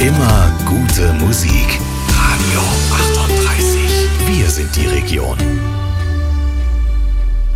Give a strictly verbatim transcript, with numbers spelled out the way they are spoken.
Immer gute Musik. Radio achtunddreißig. Wir sind die Region.